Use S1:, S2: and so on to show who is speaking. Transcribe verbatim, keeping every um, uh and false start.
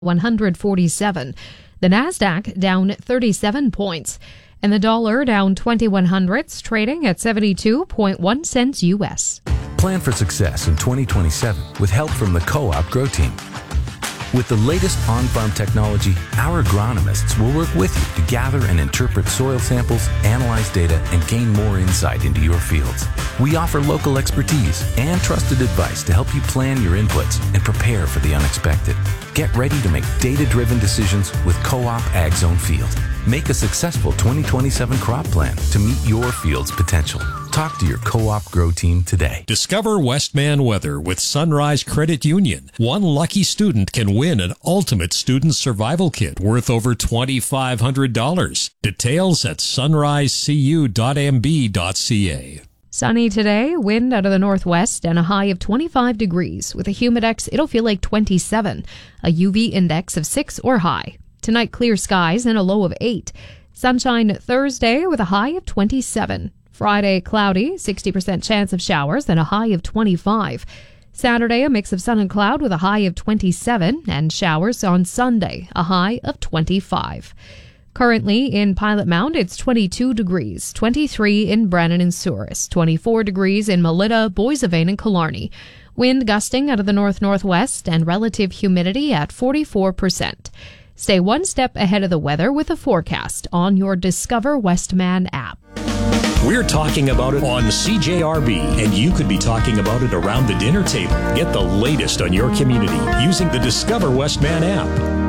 S1: one hundred forty-seven. The Nasdaq down thirty-seven points. And the dollar down twenty-one hundredths, trading at seventy-two point one cents U S.
S2: Plan for success in twenty twenty-seven with help from the Co-op Grow Team. With the latest on-farm technology, our agronomists will work with you to gather and interpret soil samples, analyze data, and gain more insight into your fields. We offer local expertise and trusted advice to help you plan your inputs and prepare for the unexpected. Get ready to make data-driven decisions with Co-op AgZone Field. Make a successful twenty twenty-seven crop plan to meet your field's potential. Talk to your Co-op Grow Team today.
S3: Discover Westman Weather with Sunrise Credit Union. One lucky student can win an ultimate student survival kit worth over two thousand five hundred dollars. Details at sunrise c u dot m b dot c a.
S1: Sunny today, wind out of the northwest and a high of twenty-five degrees. With a humidex, it'll feel like twenty-seven. A U V index of six or high. Tonight, clear skies and a low of eight. Sunshine Thursday with a high of twenty-seven. Friday, cloudy, sixty percent chance of showers and a high of twenty-five. Saturday, a mix of sun and cloud with a high of twenty-seven, and showers on Sunday, a high of twenty-five. Currently in Pilot Mound, it's twenty-two degrees, twenty-three in Brannan and Souris, twenty-four degrees in Melita, Boissevain, and Killarney. Wind gusting out of the north-northwest and relative humidity at forty-four percent. Stay one step ahead of the weather with a forecast on your Discover Westman app.
S3: We're talking about it on C J R B, and you could be talking about it around the dinner table. Get the latest on your community using the Discover Westman app.